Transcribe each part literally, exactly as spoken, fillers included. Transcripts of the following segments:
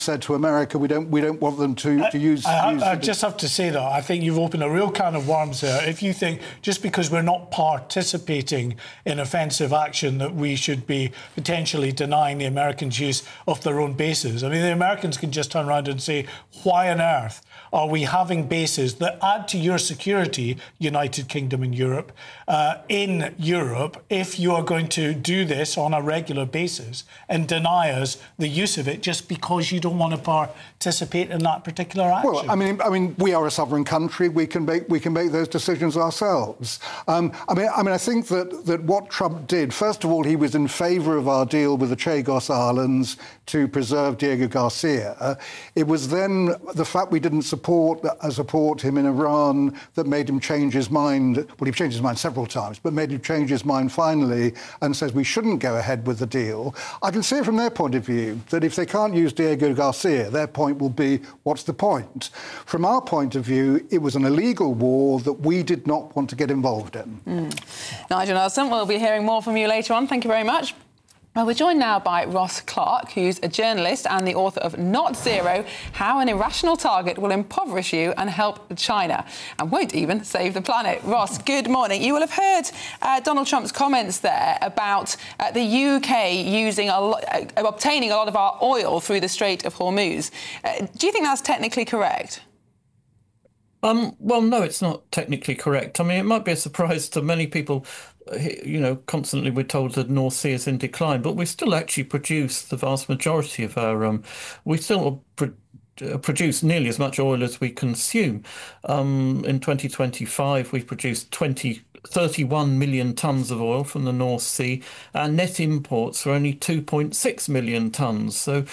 said to America, we don't we don't want them to, to use... I, use I, I just have to say, though, I think you've opened a real can of worms there. If you think just because we're not participating in offensive action that we should be potentially denying the Americans use of their own bases. I mean, the Americans can just turn around and say, why on earth are we having bases that add to your security, United Kingdom and Europe, uh, in Europe, if you are going to do this on a regular basis and deny us the use of it just because you don't want to participate in that particular action? Well, I mean, I mean, we are a sovereign country. We can make we can make those decisions ourselves. Um, I mean, I mean, I think that that what Trump did, first of all, he was in favour of our deal with the Chagos Islands to preserve Diego Garcia. It was then the fact we didn't support uh, support him in Iran that made him change his mind. Well, he changed his mind several times, but made him change his mind finally and says we shouldn't go ahead with the deal. I can see it from their point of view that if they can't use Diego Garcia, their point will be, what's the point? From our point of view, it was an illegal war that we did not want to get involved in. Mm. Nigel Nelson, we'll be hearing more from you later on. Thank you very much. Well, we're joined now by Ross Clark, who's a journalist and the author of Not Zero, How an Irrational Target Will Impoverish You and Help China, and won't even save the planet. Ross, good morning. You will have heard uh, Donald Trump's comments there about uh, the U K using a lo- uh, obtaining a lot of our oil through the Strait of Hormuz. Uh, do you think that's technically correct? Um, well, no, it's not technically correct. I mean, it might be a surprise to many people. You know, constantly we're told the North Sea is in decline, but we still actually produce the vast majority of our... Um, we still pro- produce nearly as much oil as we consume. Um, in twenty twenty-five, we produced twenty, thirty-one million tonnes of oil from the North Sea. Our net imports are only two point six million tonnes. So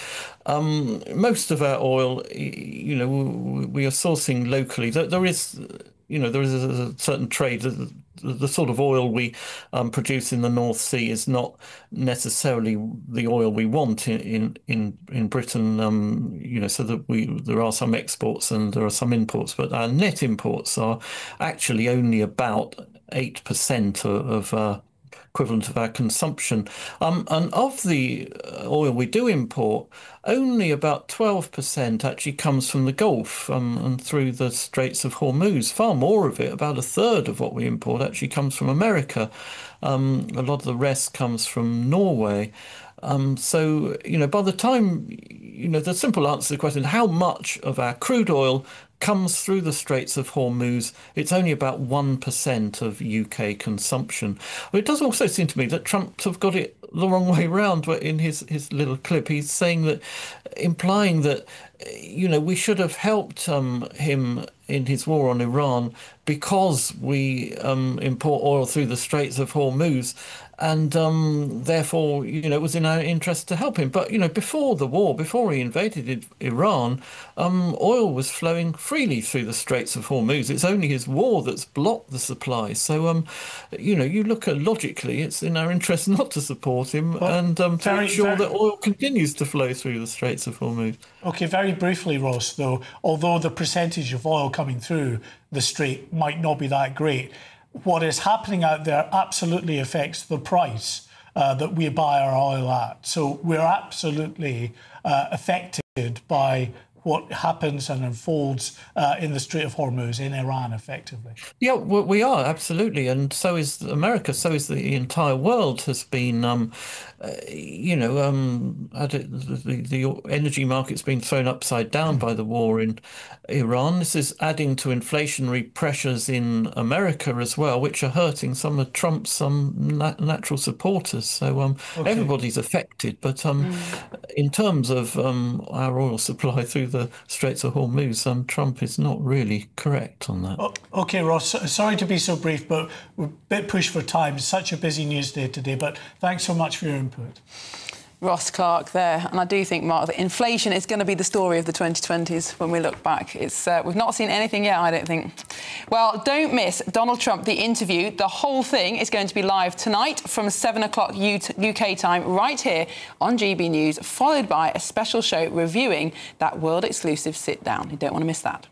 um, most of our oil, you know, we are sourcing locally. There, there is... You know, there is a certain trade. The, the sort of oil we um, produce in the North Sea is not necessarily the oil we want in in in, in Britain. Um, you know, so that we there are some exports and there are some imports, but our net imports are actually only about eight percent of, of uh, equivalent of our consumption. Um, and of the oil we do import, only about twelve percent actually comes from the Gulf um, and through the Straits of Hormuz. Far more of it, about a third of what we import, actually comes from America. Um, a lot of the rest comes from Norway. Um, so, you know, by the time, you know, the simple answer to the question, how much of our crude oil comes through the Straits of Hormuz, it's only about one percent of U K consumption. But it does also seem to me that Trump have got it the wrong way round in his, his little clip. He's saying that, implying that, you know, we should have helped um, him in his war on Iran because we um, import oil through the Straits of Hormuz. And um, therefore, you know, it was in our interest to help him. But, you know, before the war, before he invaded Iran, um, oil was flowing freely through the Straits of Hormuz. It's only his war that's blocked the supply. So, um, you know, you look at logically, it's in our interest not to support him well, and um, to very, make sure very... that oil continues to flow through the Straits of Hormuz. OK, very briefly, Ross, though, although the percentage of oil coming through the Strait might not be that great, what is happening out there absolutely affects the price uh, that we buy our oil at. So we're absolutely uh, affected by what happens and unfolds uh, in the Strait of Hormuz, in Iran, effectively. Yeah, well, we are, absolutely. And so is America, so is the entire world has been, um, uh, you know, um, the, the energy market's been thrown upside down mm. by the war in Iran. This is adding to inflationary pressures in America as well, which are hurting some of Trump's um, nat- natural supporters. So um, okay. everybody's affected. But um, mm. in terms of um, our oil supply through the Straits of Hormuz, um, Trump is not really correct on that. Oh, OK, Ross, sorry to be so brief, but we're a bit pushed for time. It's such a busy news day today, but thanks so much for your input. Ross Clark there. And I do think, Mark, that inflation is going to be the story of the twenty twenties when we look back. It's uh, we've not seen anything yet, I don't think. Well, don't miss Donald Trump, the interview. The whole thing is going to be live tonight from seven o'clock U K time, right here on G B News, followed by a special show reviewing that world-exclusive sit-down. You don't want to miss that.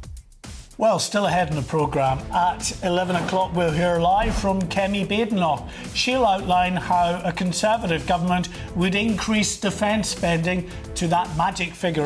Well, still ahead in the programme, at eleven o'clock we'll hear live from Kemi Badenoch. She'll outline how a Conservative government would increase defence spending to that magic figure